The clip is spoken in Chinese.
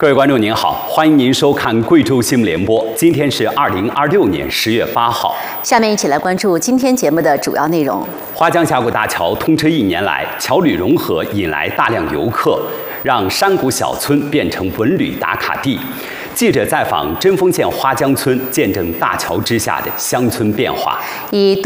各位观众您好，欢迎您收看贵州新闻联播。今天是2026年10月8号。 下面一起来关注今天节目的主要内容。 花江峡谷大桥通车1年来，桥旅融合引来大量游客，让山谷小村变成文旅打卡地。记者在访针锋县花江村，见证大桥之下的乡村变化。 以